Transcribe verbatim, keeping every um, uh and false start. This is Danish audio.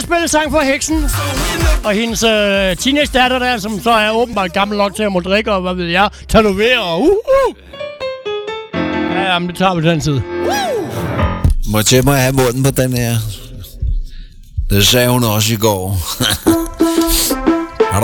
at spille sang for heksen. Og hendes øh, teenage-datter der, som så er åbenbart gammel nok til at må drikke, og hvad ved jeg, tatovere og uh, uh. Ja, jamen, det tager vi den tid. Må jeg have munden på den her? Det sagde hun også i går.